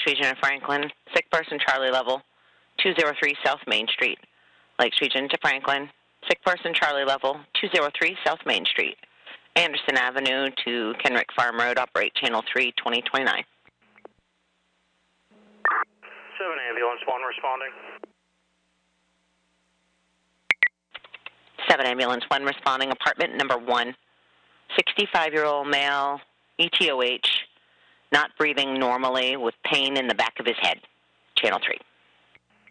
Lakes Region of Franklin. Sick person, Charlie level, 203 South Main Street. Lakes Region to Franklin. Sick person, Charlie level, 203 South Main Street. Anderson Avenue to Kenrick Farm Road, operate Channel 3, 2029. 7 Ambulance 1 responding. 7 Ambulance 1 responding, apartment number 1. 65-year-old male, ETOH, not breathing normally with pain in the back of his head. Channel 3.